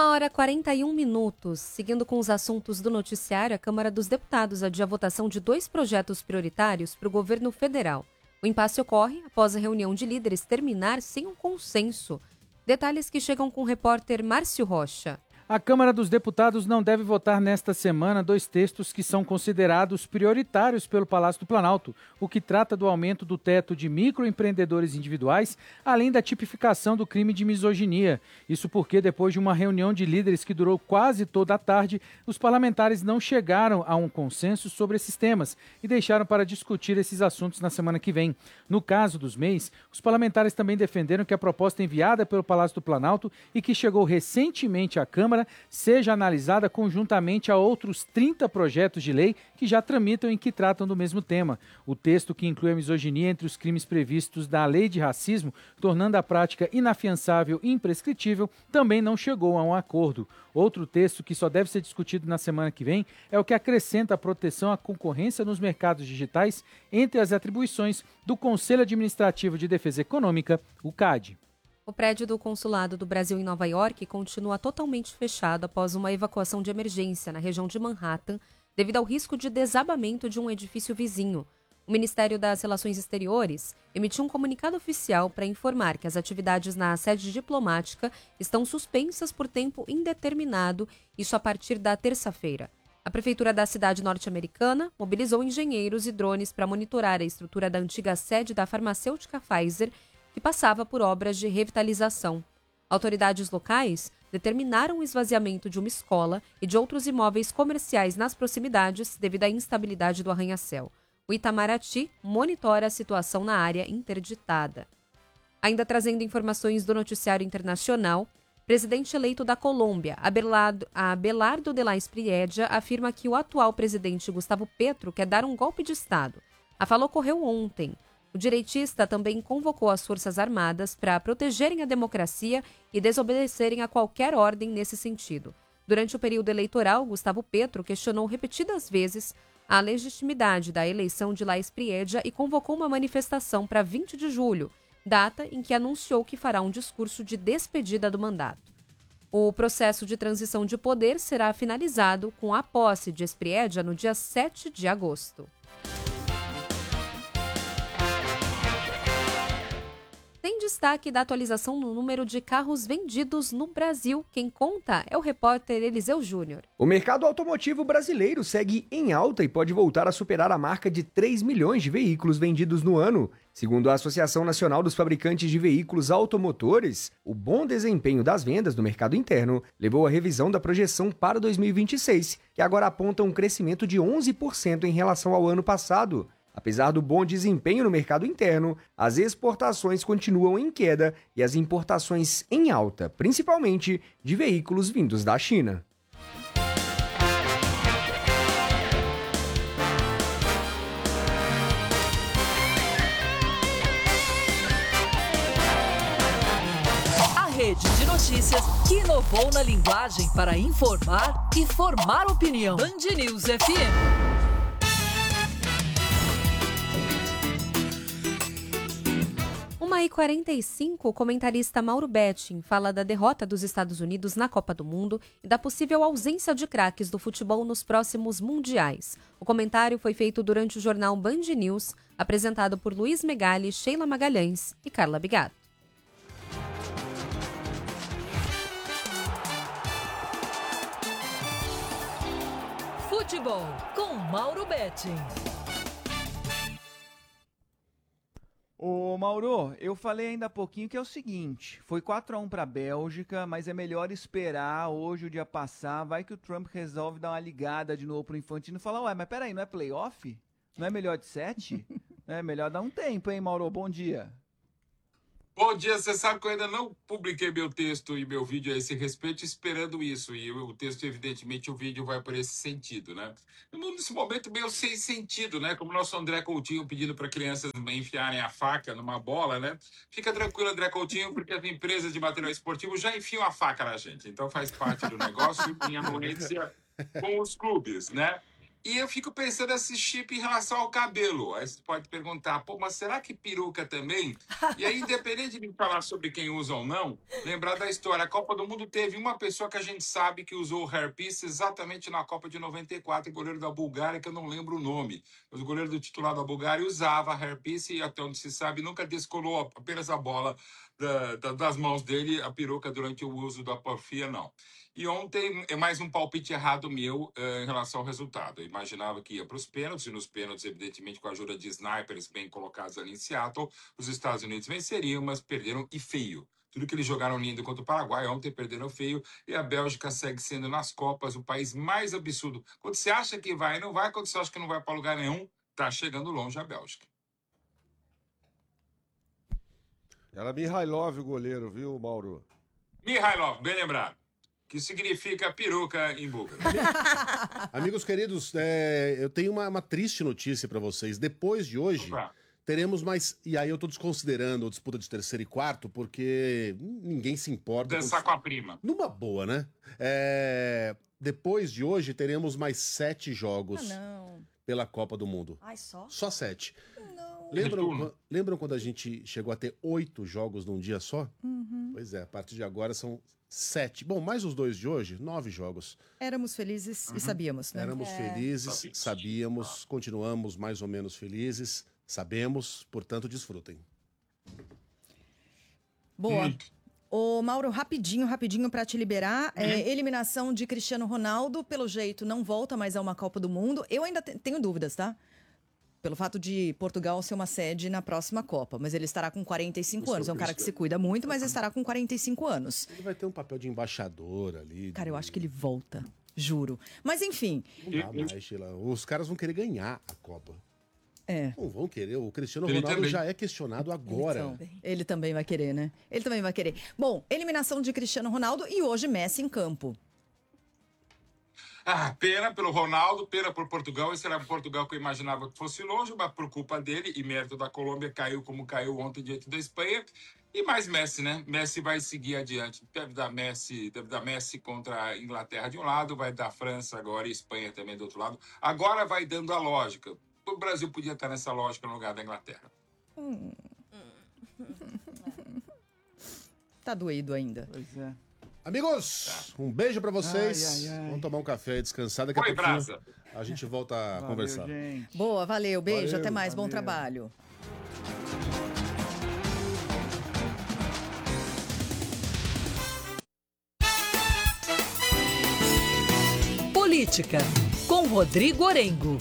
1h41. Seguindo com os assuntos do noticiário, a Câmara dos Deputados adia a votação de 2 projetos prioritários para o governo federal. O impasse ocorre após a reunião de líderes terminar sem um consenso. Detalhes que chegam com o repórter Márcio Rocha. A Câmara dos Deputados não deve votar nesta semana 2 textos que são considerados prioritários pelo Palácio do Planalto, o que trata do aumento do teto de microempreendedores individuais, além da tipificação do crime de misoginia. Isso porque, depois de uma reunião de líderes que durou quase toda a tarde, os parlamentares não chegaram a um consenso sobre esses temas e deixaram para discutir esses assuntos na semana que vem. No caso dos MEIs, os parlamentares também defenderam que a proposta enviada pelo Palácio do Planalto e que chegou recentemente à Câmara seja analisada conjuntamente a outros 30 projetos de lei que já tramitam e que tratam do mesmo tema. O texto, que inclui a misoginia entre os crimes previstos da Lei de Racismo, tornando a prática inafiançável e imprescritível, também não chegou a um acordo. Outro texto que só deve ser discutido na semana que vem é o que acrescenta a proteção à concorrência nos mercados digitais entre as atribuições do Conselho Administrativo de Defesa Econômica, o CAD. O prédio do Consulado do Brasil em Nova York continua totalmente fechado após uma evacuação de emergência na região de Manhattan, devido ao risco de desabamento de um edifício vizinho. O Ministério das Relações Exteriores emitiu um comunicado oficial para informar que as atividades na sede diplomática estão suspensas por tempo indeterminado, isso a partir da terça-feira. A prefeitura da cidade norte-americana mobilizou engenheiros e drones para monitorar a estrutura da antiga sede da farmacêutica Pfizer, que passava por obras de revitalização. Autoridades locais determinaram o esvaziamento de uma escola e de outros imóveis comerciais nas proximidades devido à instabilidade do arranha-céu. O Itamaraty monitora a situação na área interditada. Ainda trazendo informações do noticiário internacional, presidente eleito da Colômbia, Abelardo de la Espriella, afirma que o atual presidente Gustavo Petro quer dar um golpe de Estado. A fala ocorreu ontem. O direitista também convocou as Forças Armadas para protegerem a democracia e desobedecerem a qualquer ordem nesse sentido. Durante o período eleitoral, Gustavo Petro questionou repetidas vezes a legitimidade da eleição de La Espriella e convocou uma manifestação para 20 de julho, data em que anunciou que fará um discurso de despedida do mandato. O processo de transição de poder será finalizado com a posse de Espriella no dia 7 de agosto. Tem destaque da atualização no número de carros vendidos no Brasil. Quem conta é o repórter Eliseu Júnior. O mercado automotivo brasileiro segue em alta e pode voltar a superar a marca de 3 milhões de veículos vendidos no ano. Segundo a Associação Nacional dos Fabricantes de Veículos Automotores, o bom desempenho das vendas no mercado interno levou à revisão da projeção para 2026, que agora aponta um crescimento de 11% em relação ao ano passado. Apesar do bom desempenho no mercado interno, as exportações continuam em queda e as importações em alta, principalmente de veículos vindos da China. A rede de notícias que inovou na linguagem para informar e formar opinião. Band News FM. 1h45, o comentarista Mauro Betting fala da derrota dos Estados Unidos na Copa do Mundo e da possível ausência de craques do futebol nos próximos mundiais. O comentário foi feito durante o jornal Band News, apresentado por Luiz Megali, Sheila Magalhães e Carla Bigato. Futebol com Mauro Betting. Ô Mauro, eu falei ainda há pouquinho que é o seguinte, foi 4-1 para a Bélgica, mas é melhor esperar hoje o dia passar, vai que o Trump resolve dar uma ligada de novo pro Infantino e falar, ué, mas peraí, não é playoff? Não é melhor de 7? É melhor dar um tempo, hein, Mauro? Bom dia. Bom dia, você sabe que eu ainda não publiquei meu texto e meu vídeo a esse respeito, esperando isso. E o texto, evidentemente, o vídeo vai por esse sentido, né? Nesse momento meio sem sentido, né? Como o nosso André Coutinho pedindo para crianças enfiarem a faca numa bola, né? Fica tranquilo, André Coutinho, porque as empresas de material esportivo já enfiam a faca na gente. Então faz parte do negócio em anuência com os clubes, né? E eu fico pensando esse chip em relação ao cabelo. Aí você pode perguntar, pô, mas será que peruca também? E aí, independente de falar sobre quem usa ou não, lembrar da história. A Copa do Mundo teve uma pessoa que a gente sabe que usou o hairpiece exatamente na Copa de 94, o goleiro da Bulgária, que eu não lembro o nome. Mas o goleiro do titular da Bulgária usava hairpiece e, até onde se sabe, nunca descolou apenas a bola das mãos dele, a peruca, durante o uso da porfia, não. E ontem é mais um palpite errado meu em relação ao resultado. Eu imaginava que ia para os pênaltis, e nos pênaltis, evidentemente, com a ajuda de snipers bem colocados ali em Seattle, os Estados Unidos venceriam, mas perderam e feio. Tudo que eles jogaram lindo contra o Paraguai, ontem perderam feio, e a Bélgica segue sendo nas Copas o país mais absurdo. Quando você acha que vai, não vai. Quando você acha que não vai para lugar nenhum, tá chegando longe a Bélgica. Era Mihailov o goleiro, viu, Mauro? Mihailov, bem lembrado. Que significa peruca em búlgaro. Amigos queridos, eu tenho uma triste notícia para vocês. Depois de hoje, Opa. teremos mais... E aí eu tô desconsiderando a disputa de terceiro e quarto, porque ninguém se importa. Dançar com a prima. Numa boa, né? Depois de hoje, teremos mais 7 jogos pela Copa do Mundo. Ai, só? Só 7. Não. Lembram quando a gente chegou a ter 8 jogos num dia só? Uhum. Pois é, a partir de agora são 7. Bom, mais os 2 de hoje, 9 jogos. Éramos felizes e sabíamos, né? Éramos felizes, sabíamos, continuamos mais ou menos felizes, sabemos, portanto, desfrutem. Boa. Ô, Mauro, rapidinho pra te liberar. Eliminação de Cristiano Ronaldo, pelo jeito, não volta mais a uma Copa do Mundo. Eu ainda tenho dúvidas, tá? Pelo fato de Portugal ser uma sede na próxima Copa. Mas ele estará com 45 anos. É um cara que se cuida muito, mas estará com 45 anos. Ele vai ter um papel de embaixador ali. Cara, eu acho que ele volta. Juro. Mas enfim. Não dá mais, Sheila. Os caras vão querer ganhar a Copa. Não vão querer. O Cristiano Ronaldo já é questionado agora. Ele também vai querer, né? Ele também vai querer. Bom, eliminação de Cristiano Ronaldo e hoje Messi em campo. Pena pelo Ronaldo, pena por Portugal. Esse era um Portugal que eu imaginava que fosse longe, mas por culpa dele e mérito da Colômbia caiu como caiu ontem diante da Espanha. E mais Messi, né? Messi vai seguir adiante. Deve dar Messi contra a Inglaterra de um lado, vai dar França agora e Espanha também do outro lado. Agora vai dando a lógica. O Brasil podia estar nessa lógica no lugar da Inglaterra. Tá doído ainda. Pois é. Amigos, um beijo pra vocês. Vamos tomar um café e descansar. Daqui a pouquinho a gente volta a conversar. Gente. Boa, valeu. Beijo, até mais. Bom trabalho. Política, com Rodrigo Orengo.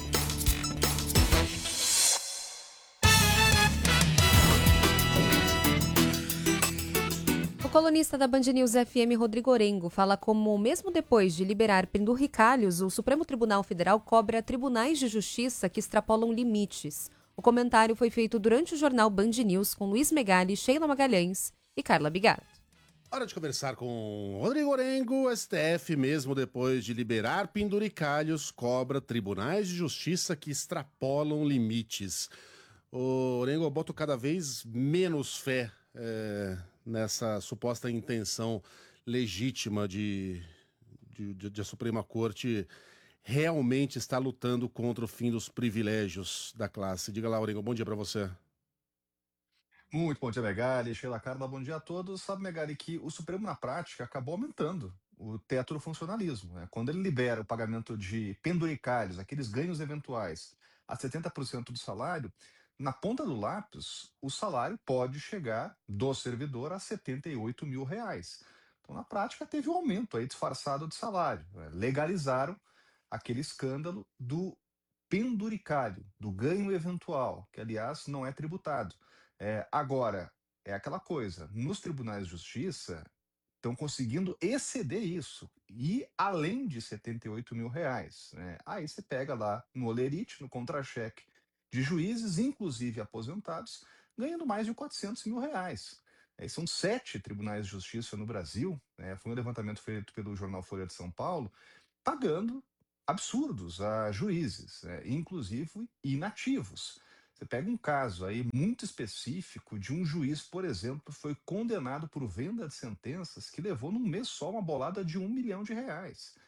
O colunista da Band News FM, Rodrigo Orengo, fala como, mesmo depois de liberar penduricalhos, o Supremo Tribunal Federal cobra tribunais de justiça que extrapolam limites. O comentário foi feito durante o jornal Band News com Luiz Megali, Sheila Magalhães e Carla Bigato. Hora de conversar com Rodrigo Orengo. STF, mesmo depois de liberar penduricalhos, cobra tribunais de justiça que extrapolam limites. O Orengo, eu boto cada vez menos fé nessa suposta intenção legítima de a Suprema Corte realmente estar lutando contra o fim dos privilégios da classe. Diga lá, Orengo, bom dia para você. Muito bom dia, Megali, Sheila, Carla, bom dia a todos. Sabe, Megali, que o Supremo, na prática, acabou aumentando o teto do funcionalismo, né? Quando ele libera o pagamento de penduricalhos, aqueles ganhos eventuais, a 70% do salário, na ponta do lápis, o salário pode chegar do servidor a R$78 mil. Então, na prática, teve um aumento aí disfarçado de salário, né? Legalizaram aquele escândalo do penduricalho, do ganho eventual, que, aliás, não é tributado. Agora, é aquela coisa, nos tribunais de justiça estão conseguindo exceder isso, e além de R$78 mil, né? Aí você pega lá no olerite, no contra-cheque de juízes, inclusive aposentados, ganhando mais de R$400 mil. São 7 tribunais de justiça no Brasil, né? Foi um levantamento feito pelo jornal Folha de São Paulo, pagando absurdos a juízes, inclusive inativos. Você pega um caso aí muito específico de um juiz, por exemplo, que foi condenado por venda de sentenças que levou num mês só uma bolada de R$1 milhão.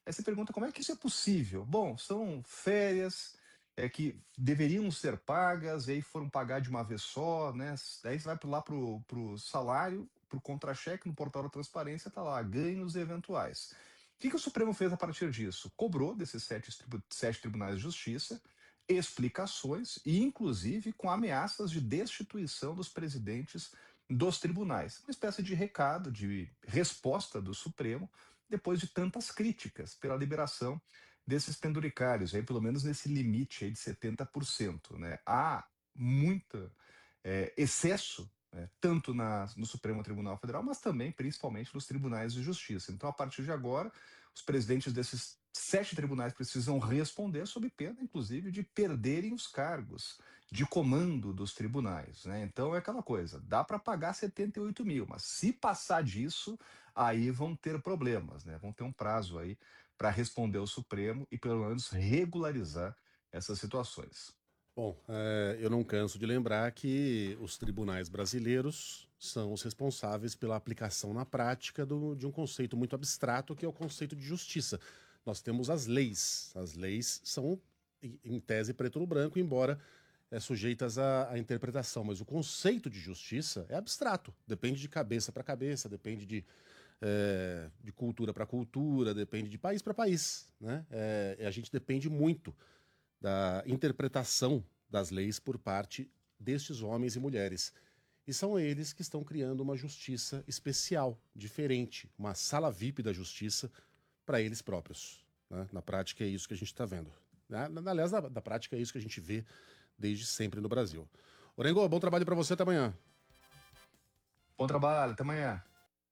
Aí você pergunta como é que isso é possível? Bom, são férias que deveriam ser pagas, e aí foram pagar de uma vez só, né? Daí você vai lá pro salário, pro contra-cheque, no portal da transparência, tá lá, ganhos eventuais. O que o Supremo fez a partir disso? Cobrou desses sete tribunais de justiça explicações e, inclusive, com ameaças de destituição dos presidentes dos tribunais. Uma espécie de recado, de resposta do Supremo, depois de tantas críticas pela liberação desses penduricários, aí, pelo menos nesse limite aí de 70%. Né? Há muito excesso, tanto no Supremo Tribunal Federal, mas também, principalmente, nos tribunais de justiça. Então, a partir de agora, os presidentes desses 7 tribunais precisam responder sob pena, inclusive, de perderem os cargos de comando dos tribunais. Né? Então, é aquela coisa, dá para pagar 78 mil, mas se passar disso, aí vão ter problemas, né? Vão ter um prazo aí para responder ao Supremo e, pelo menos, regularizar essas situações. Bom, eu não canso de lembrar que os tribunais brasileiros são os responsáveis pela aplicação na prática de um conceito muito abstrato, que é o conceito de justiça. Nós temos as leis. As leis são, em tese, preto no branco, embora sujeitas à interpretação. Mas o conceito de justiça é abstrato. Depende de cabeça para cabeça, depende de cultura para cultura, depende de país para país. Né? A gente depende muito da interpretação das leis por parte destes homens e mulheres. E são eles que estão criando uma justiça especial, diferente, uma sala VIP da justiça para eles próprios. Né? Na prática é isso que a gente está vendo. Aliás, na prática é isso que a gente vê desde sempre no Brasil. Orengo, bom trabalho para você, até amanhã. Bom trabalho, até amanhã.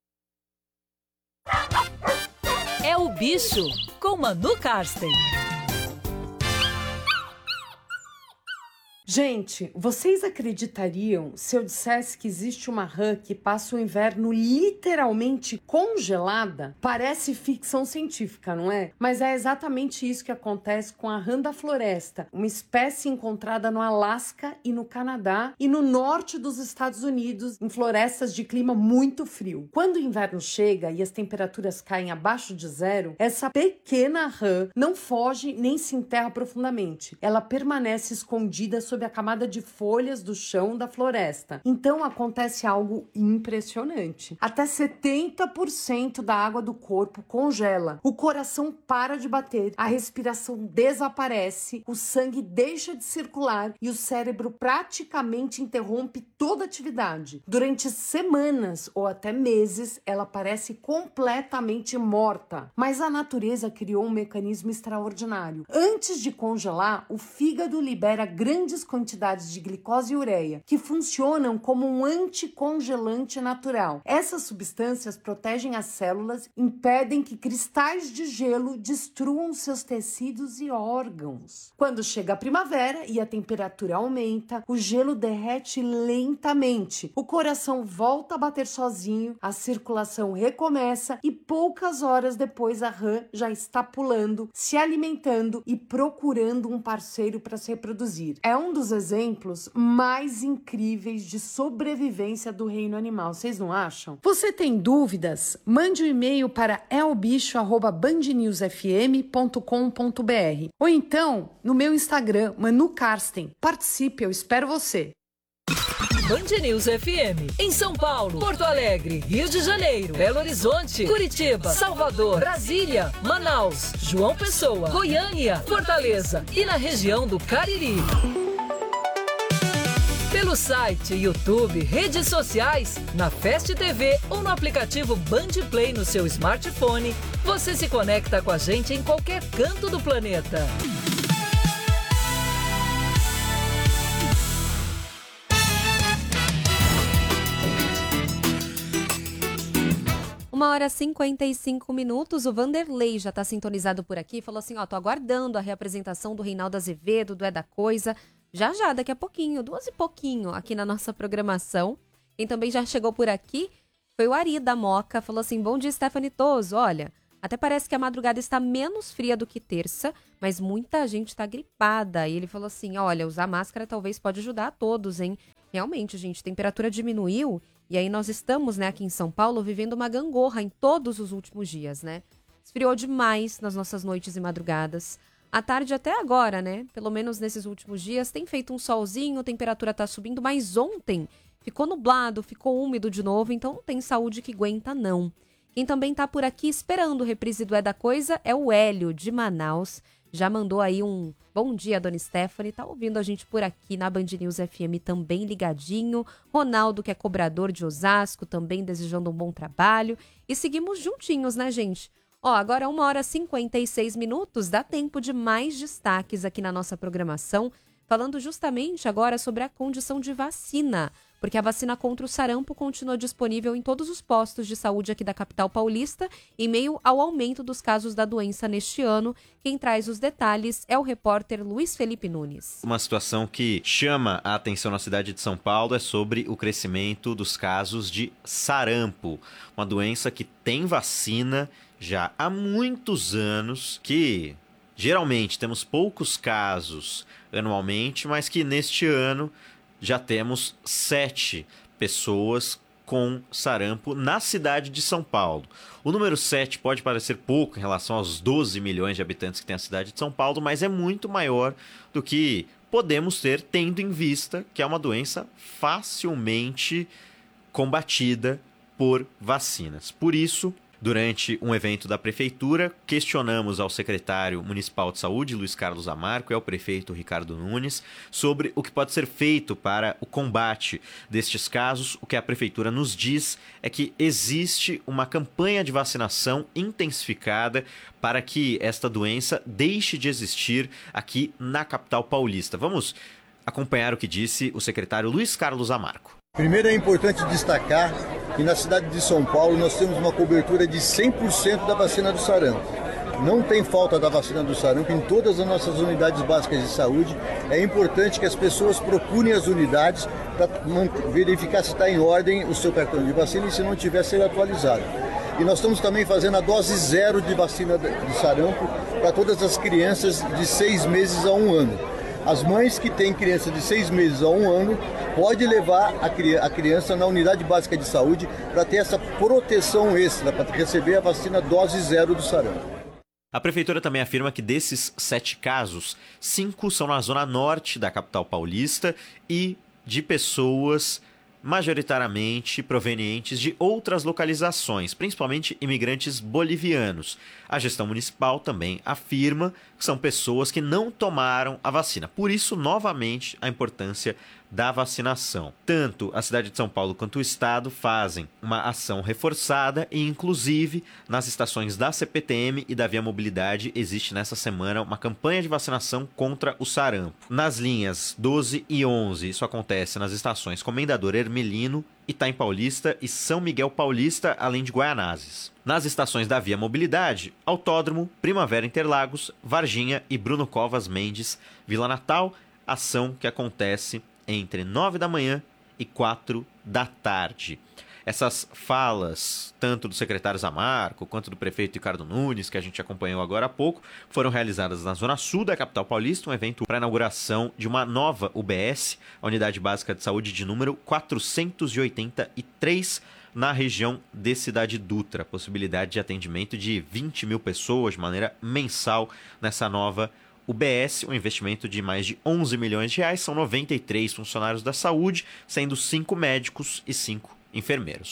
É o Bicho, com Manu Karsten. Gente, vocês acreditariam se eu dissesse que existe uma rã que passa o inverno literalmente congelada? Parece ficção científica, não é? Mas é exatamente isso que acontece com a rã da floresta, uma espécie encontrada no Alasca e no Canadá e no norte dos Estados Unidos, em florestas de clima muito frio. Quando o inverno chega e as temperaturas caem abaixo de zero, essa pequena rã não foge nem se enterra profundamente. Ela permanece escondida sob a camada de folhas do chão da floresta. Então acontece algo impressionante. Até 70% da água do corpo congela. O coração para de bater, a respiração desaparece, o sangue deixa de circular e o cérebro praticamente interrompe toda atividade. Durante semanas ou até meses, ela parece completamente morta. Mas a natureza criou um mecanismo extraordinário. Antes de congelar, o fígado libera grandes quantidades de glicose e ureia, que funcionam como um anticongelante natural. Essas substâncias protegem as células, impedem que cristais de gelo destruam seus tecidos e órgãos. Quando chega a primavera e a temperatura aumenta, o gelo derrete lentamente, o coração volta a bater sozinho, a circulação recomeça e poucas horas depois a rã já está pulando, se alimentando e procurando um parceiro para se reproduzir. É um dos exemplos mais incríveis de sobrevivência do reino animal, vocês não acham? Você tem dúvidas? Mande um e-mail para elbicho@bandnewsfm.com.br ou então no meu Instagram, Manu Karsten. Participe, eu espero você. Band News FM, em São Paulo, Porto Alegre, Rio de Janeiro, Belo Horizonte, Curitiba, Salvador, Brasília, Manaus, João Pessoa, Goiânia, Fortaleza e na região do Cariri. Pelo site, YouTube, redes sociais, na Fast TV ou no aplicativo Band Play no seu smartphone, você se conecta com a gente em qualquer canto do planeta. 1h55. O Vanderlei já está sintonizado por aqui. Falou assim, tô aguardando a reapresentação do Reinaldo Azevedo, do É da Coisa. Já, daqui a pouquinho, 2 e pouquinho, aqui na nossa programação. Quem também já chegou por aqui foi o Ari da Moca. Falou assim, bom dia, Stephanie Toso. Olha, até parece que a madrugada está menos fria do que terça, mas muita gente está gripada. E ele falou assim, olha, usar máscara talvez pode ajudar a todos, hein? Realmente, gente, a temperatura diminuiu. E aí nós estamos, né, aqui em São Paulo, vivendo uma gangorra em todos os últimos dias, né? Esfriou demais nas nossas noites e madrugadas. À tarde até agora, né? Pelo menos nesses últimos dias, tem feito um solzinho, a temperatura tá subindo, mas ontem ficou nublado, ficou úmido de novo, então não tem saúde que aguenta, não. Quem também tá por aqui esperando o reprise do É da Coisa é o Hélio, de Manaus. Já mandou aí um bom dia, dona Stephanie. Tá ouvindo a gente por aqui na Band News FM também ligadinho. Ronaldo, que é cobrador de Osasco, também desejando um bom trabalho. E seguimos juntinhos, né, gente? Ó, agora 1h56, dá tempo de mais destaques aqui na nossa programação, falando justamente agora sobre a condição de vacina, porque a vacina contra o sarampo continua disponível em todos os postos de saúde aqui da capital paulista, em meio ao aumento dos casos da doença neste ano. Quem traz os detalhes é o repórter Luiz Felipe Nunes. Uma situação que chama a atenção na cidade de São Paulo é sobre o crescimento dos casos de sarampo, uma doença que tem vacina já há muitos anos, que geralmente temos poucos casos anualmente, mas que neste ano já temos 7 pessoas com sarampo na cidade de São Paulo. O número 7 pode parecer pouco em relação aos 12 milhões de habitantes que tem a cidade de São Paulo, mas é muito maior do que podemos ter, tendo em vista que é uma doença facilmente combatida por vacinas. Por isso, durante um evento da Prefeitura, questionamos ao secretário municipal de saúde, Luiz Carlos Zamarco, e ao prefeito Ricardo Nunes, sobre o que pode ser feito para o combate destes casos. O que a Prefeitura nos diz é que existe uma campanha de vacinação intensificada para que esta doença deixe de existir aqui na capital paulista. Vamos acompanhar o que disse o secretário Luiz Carlos Zamarco. Primeiro, é importante destacar que na cidade de São Paulo nós temos uma cobertura de 100% da vacina do sarampo. Não tem falta da vacina do sarampo em todas as nossas unidades básicas de saúde. É importante que as pessoas procurem as unidades para verificar se está em ordem o seu cartão de vacina e, se não tiver, ser atualizado. E nós estamos também fazendo a dose 0 de vacina de sarampo para todas as crianças de 6 meses a 1 ano. As mães que têm criança de 6 meses a 1 ano pode levar a criança na unidade básica de saúde para ter essa proteção extra, para receber a vacina dose 0 do sarampo. A Prefeitura também afirma que desses 7 casos, 5 são na zona norte da capital paulista e de pessoas majoritariamente provenientes de outras localizações, principalmente imigrantes bolivianos. A gestão municipal também afirma que são pessoas que não tomaram a vacina. Por isso, novamente, a importância da vacinação. Tanto a cidade de São Paulo quanto o estado fazem uma ação reforçada e, inclusive, nas estações da CPTM e da Via Mobilidade, existe nessa semana uma campanha de vacinação contra o sarampo. Nas linhas 12 e 11, isso acontece nas estações Comendador Hermelino, Itaim Paulista e São Miguel Paulista, além de Guaianazes. Nas estações da Via Mobilidade, Autódromo, Primavera Interlagos, Varginha e Bruno Covas Mendes, Vila Natal, ação que acontece entre 9 da manhã e 4 da tarde. Essas falas, tanto do secretário Zamarco quanto do prefeito Ricardo Nunes, que a gente acompanhou agora há pouco, foram realizadas na Zona Sul da capital paulista, um evento para a inauguração de uma nova UBS, a Unidade Básica de Saúde de número 483, na região de Cidade Dutra. Possibilidade de atendimento de 20 mil pessoas de maneira mensal nessa nova UBS, um investimento de mais de 11 milhões de reais. São 93 funcionários da saúde, sendo 5 médicos e 5 enfermeiros.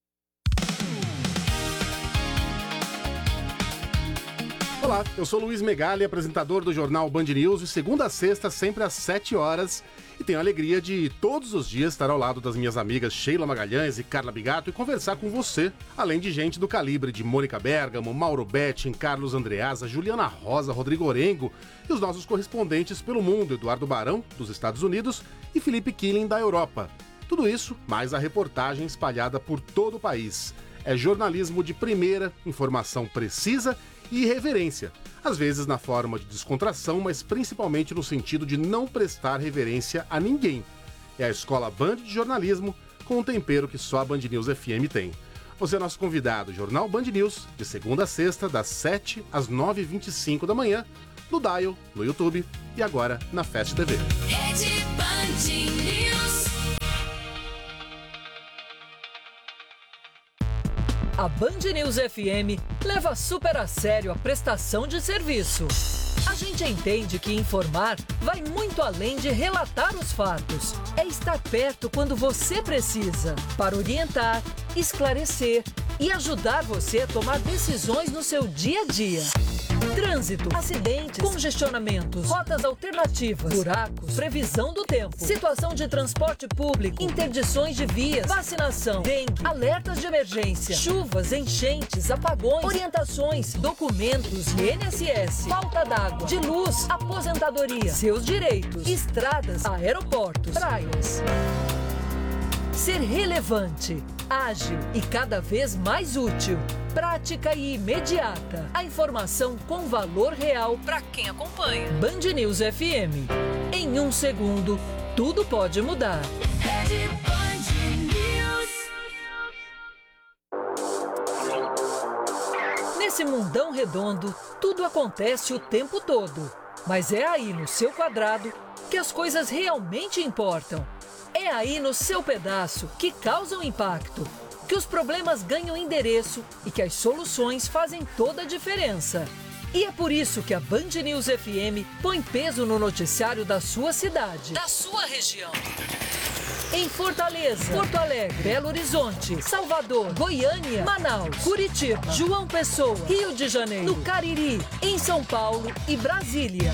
Olá, eu sou Luiz Megali, apresentador do jornal Band News, de segunda a sexta, sempre às 7 horas. E tenho a alegria de todos os dias estar ao lado das minhas amigas Sheila Magalhães e Carla Bigato e conversar com você, além de gente do calibre de Mônica Bergamo, Mauro Betting, Carlos Andreasa, Juliana Rosa, Rodrigo Orengo e os nossos correspondentes pelo mundo, Eduardo Barão, dos Estados Unidos, e Felipe Killing, da Europa. Tudo isso, mais a reportagem espalhada por todo o país. É jornalismo de primeira, informação precisa e irreverência. Às vezes na forma de descontração, mas principalmente no sentido de não prestar reverência a ninguém. É a Escola Band de Jornalismo, com um tempero que só a Band News FM tem. Você é nosso convidado, Jornal Band News, de segunda a sexta, das 7 às 9h25 da manhã, no Dial, no YouTube e agora na Fast TV. Rede Band News. A Band News FM leva super a sério a prestação de serviço. A gente entende que informar vai muito além de relatar os fatos. É estar perto quando você precisa, para orientar, esclarecer e ajudar você a tomar decisões no seu dia a dia. Trânsito, acidentes, congestionamentos, rotas alternativas, buracos, previsão do tempo, situação de transporte público, interdições de vias, vacinação, dengue, alertas de emergência, chuvas, enchentes, apagões, orientações, documentos e INSS, falta d'água, de luz, aposentadoria, seus direitos, estradas, aeroportos, praias. Ser relevante, ágil e cada vez mais útil. Prática e imediata. A informação com valor real para quem acompanha. Band News FM. Em 1 segundo, tudo pode mudar. Nesse mundão redondo, tudo acontece o tempo todo. Mas é aí no seu quadrado que as coisas realmente importam. É aí no seu pedaço que causam impacto, que os problemas ganham endereço e que as soluções fazem toda a diferença. E é por isso que a Band News FM põe peso no noticiário da sua cidade, da sua região. Em Fortaleza, Porto Alegre, Belo Horizonte, Salvador, Goiânia, Manaus, Curitiba, João Pessoa, Rio de Janeiro, no Cariri, em São Paulo e Brasília.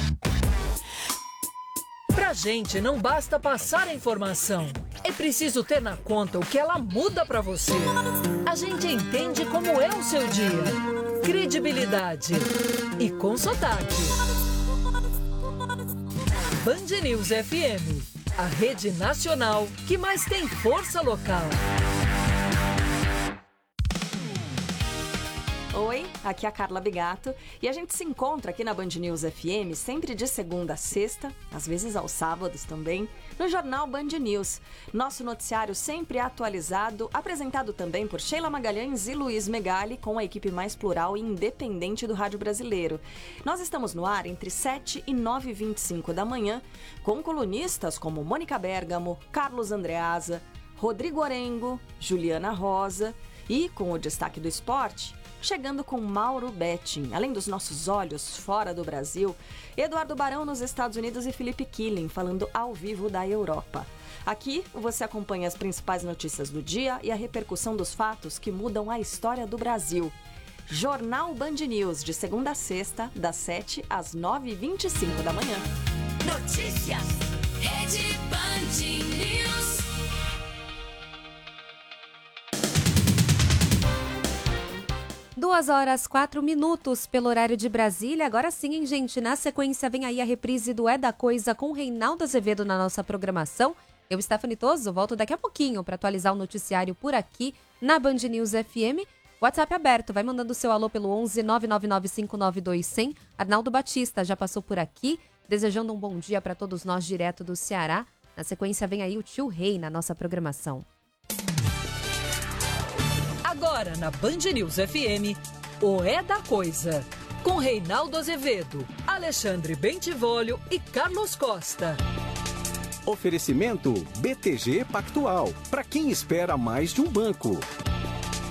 Pra gente não basta passar a informação, é preciso ter na conta o que ela muda pra você. A gente entende como é o seu dia. Credibilidade e com sotaque. Band News FM, a rede nacional que mais tem força local. Oi, aqui é a Carla Bigato e a gente se encontra aqui na Band News FM sempre de segunda a sexta, às vezes aos sábados também, no Jornal Band News. Nosso noticiário sempre atualizado, apresentado também por Sheila Magalhães e Luiz Megali, com a equipe mais plural e independente do rádio brasileiro. Nós estamos no ar entre 7 e 9h25 da manhã, com colunistas como Mônica Bergamo, Carlos Andreasa, Rodrigo Orengo, Juliana Rosa e, com o destaque do esporte, chegando com Mauro Betting, além dos nossos olhos fora do Brasil, Eduardo Barão nos Estados Unidos e Felipe Killing falando ao vivo da Europa. Aqui você acompanha as principais notícias do dia e a repercussão dos fatos que mudam a história do Brasil. Jornal Band News, de segunda a sexta, das 7 às 9h25 da manhã. Notícias, Rede Band News. Duas horas, 4 minutos pelo horário de Brasília. Agora sim, hein, gente? Na sequência vem aí a reprise do É da Coisa com Reinaldo Azevedo na nossa programação. Eu, Stephanie Toso, volto daqui a pouquinho para atualizar o noticiário por aqui na Band News FM. WhatsApp aberto, vai mandando seu alô pelo 11 999592100. Arnaldo Batista já passou por aqui, desejando um bom dia para todos nós direto do Ceará. Na sequência vem aí o Tio Rei na nossa programação. Agora na Band News FM, o É da Coisa, com Reinaldo Azevedo, Alexandre Bentivolio e Carlos Costa. Oferecimento BTG Pactual, para quem espera mais de um banco.